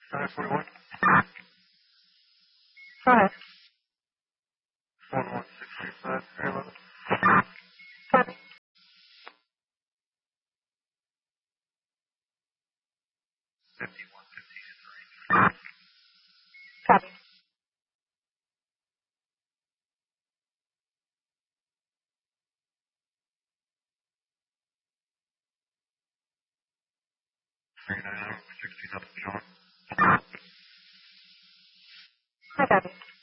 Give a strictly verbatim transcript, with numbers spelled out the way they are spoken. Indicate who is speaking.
Speaker 1: nine forty-one.
Speaker 2: Hi.
Speaker 1: one one six three five three eleven.
Speaker 2: Copy.
Speaker 1: fifty-one fifty-three.
Speaker 2: Copy.
Speaker 1: three nine zero sixteen up John.
Speaker 2: Hi, copy.